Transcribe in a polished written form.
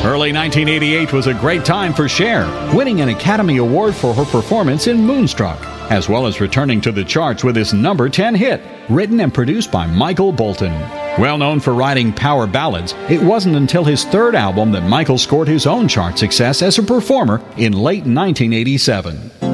Early 1988 was a great time for Cher, winning an Academy Award for her performance in Moonstruck, as well as returning to the charts with his number 10 hit, written and produced by Michael Bolton. Well known for writing power ballads, it wasn't until his third album that Michael scored his own chart success as a performer in late 1987.